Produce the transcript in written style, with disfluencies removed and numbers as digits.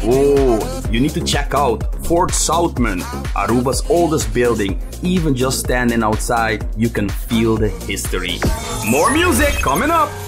Oh, you need to check out Fort Southman, Aruba's oldest building. Even just standing outside, you can feel the history. More music coming up!